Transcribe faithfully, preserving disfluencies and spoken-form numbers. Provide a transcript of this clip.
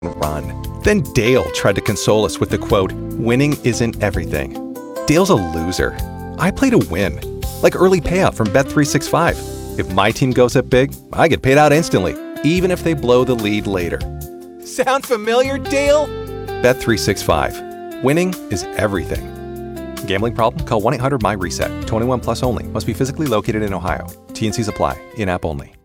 run. Then Dale tried to console us with the quote, "Winning isn't everything." Dale's a loser. I play to win. Like early payout from Bet three sixty-five. If my team goes up big, I get paid out instantly, even if they blow the lead later. Sound familiar, Dale? Bet three sixty-five. Winning is everything. Gambling problem? Call one eight hundred M Y RESET. twenty-one plus only. Must be physically located in Ohio. T N Cs apply. In-app only.